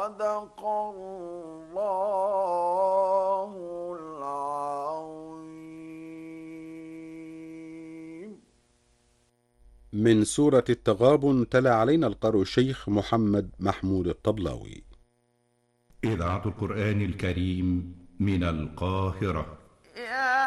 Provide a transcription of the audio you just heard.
صدق الله العظيم. من سورة التغابن تلا علينا القارئ الشيخ محمد محمود الطبلاوي. إذاعة القرآن الكريم من القاهرة.